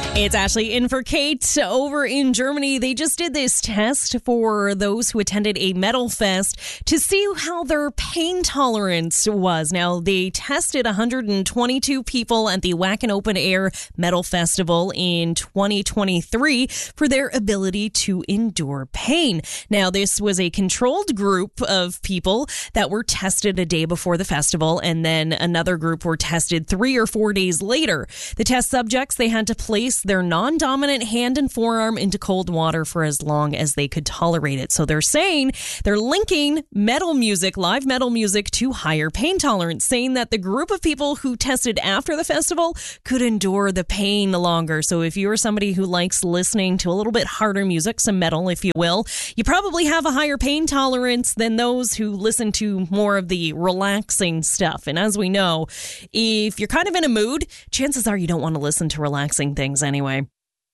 It's Ashley in for Kate. Over in Germany, they just did this test for those who attended a metal fest to see how their pain tolerance was. Now, they tested 122 people at the Wacken Open Air Metal Festival in 2023 for their ability to endure pain. Now, this was a controlled group of people that were tested a day before the festival, and then another group were tested 3 or 4 days later. The test subjects, they had to place their non-dominant hand and forearm into cold water for as long as they could tolerate it. So they're saying they're linking metal music, live metal music, to higher pain tolerance, saying that the group of people who tested after the festival could endure the pain longer. So if you're somebody who likes listening to a little bit harder music, some metal, if you will, you probably have a higher pain tolerance than those who listen to more of the relaxing stuff. And as we know, if you're kind of in a mood, chances are you don't want to listen to relaxing things anyway.